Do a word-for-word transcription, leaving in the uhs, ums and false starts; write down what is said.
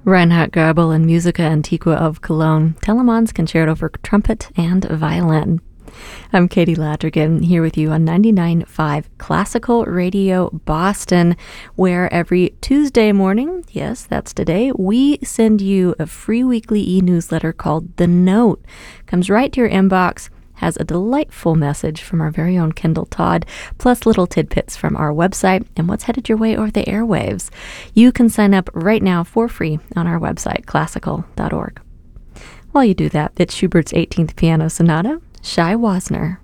Reinhard Goebel and Musica Antiqua of Cologne, Telemann's Concerto for Trumpet and Violin. I'm Katie Ladrigan, here with you on ninety-nine point five Classical Radio Boston, where every Tuesday morning, yes, that's today, we send you a free weekly e-newsletter called The Note. Comes right to your inbox, has a delightful message from our very own Kendall Todd, plus little tidbits from our website and what's headed your way over the airwaves. You can sign up right now for free on our website, classical dot org. While you do that, it's Schubert's eighteenth Piano Sonata, Shai Wasner.